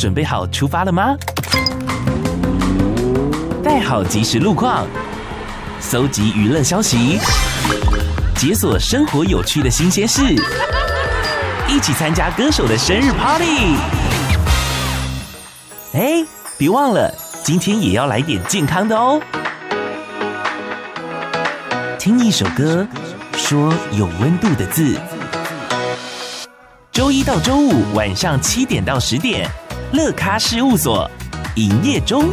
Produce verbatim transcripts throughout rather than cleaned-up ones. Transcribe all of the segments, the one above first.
准备好出发了吗？带好即时路况，搜集娱乐消息，解锁生活有趣的新鲜事，一起参加歌手的生日 party。哎，别忘了，今天也要来点健康的哦。听一首歌，说有温度的字。周一到周五晚上七点到十点，乐咖事务所营业中。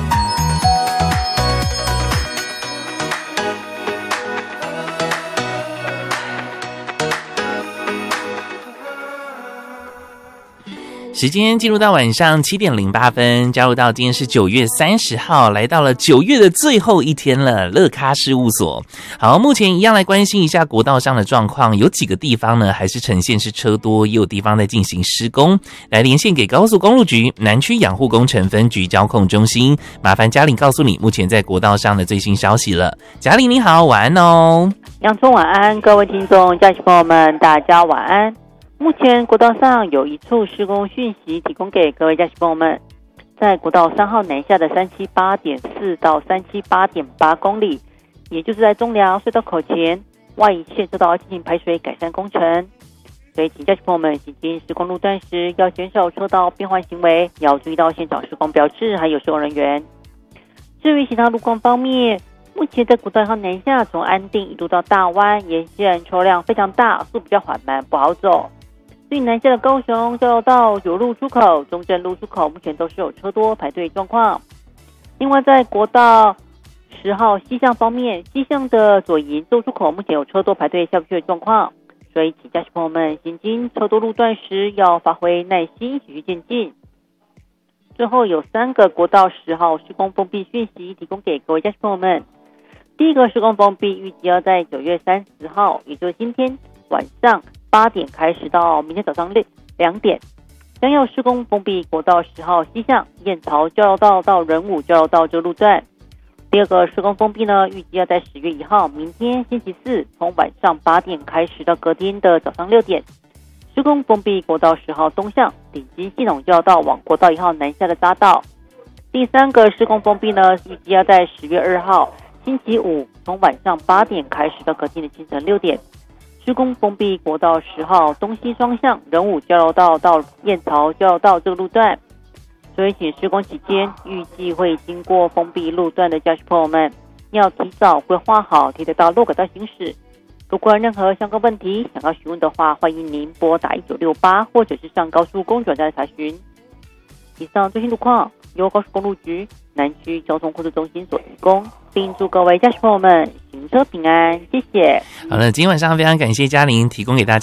时间进入到晚上七点零八分，加入到今天是九月三十号，来到了九月的最后一天了。乐咖事务所，好，目前一样来关心一下国道上的状况，有几个地方呢还是呈现是车多，也有地方在进行施工。来连线给高速公路局南区养护工程分局交控中心，麻烦嘉玲告诉你目前在国道上的最新消息了。嘉玲你好，晚安哦。 洋葱晚安，各位听众、家庭朋友们，大家晚安。目前国道上有一处施工讯息提供给各位家庭朋友们，在国道三号南下的三七八点四到三七八点八公里，也就是在中寮隧道口前，外一线车道进行排水改善工程。所以请家庭朋友们行经施工路段时，要减少车道变换行为，要注意到现场施工标志还有施工人员。至于其他路况方面，目前在国道一号南下，从安定一路到大湾，沿线车辆非常大，速比较缓慢，不好走。所以南下的高雄交流道九路出口、中正路出口目前都是有车多排队状况。另外在国道十号西向方面，西向的左营州出口目前有车多排队下不去的状况，所以请驾驶朋友们行经车多路段时要发挥耐心，循序渐进。最后有三个国道十号施工封闭讯息提供给各位驾驶朋友们。第一个施工封闭预计要在九月三十号，也就是今天晚上八点开始到明天早上两点，将要施工封闭国道十号西向燕巢交流道到仁武交流道这路段。第二个施工封闭呢，预计要在十月一号，明天星期四，从晚上八点开始到隔天的早上六点，施工封闭国道十号东向顶级系统交流道往国道一号南下的匝道。第三个施工封闭呢，预计要在十月二号，星期五，从晚上八点开始到隔天的清晨六点。施工封闭国道十号东西双向仁武交流道到燕巢交流道这个路段，所以请施工期间预计会经过封闭路段的驾驶朋友们，要提早规划好提得到路轨道行驶。如果有任何相关问题想要询问的话，欢迎您拨打一九六八或者是上高速公路网站查询。以上最新路况由高速公路局南区交通控制中心所提供，并祝各位驾驶朋友们行车平安，谢谢。 好了，今天晚上非常感谢嘉玲提供给大家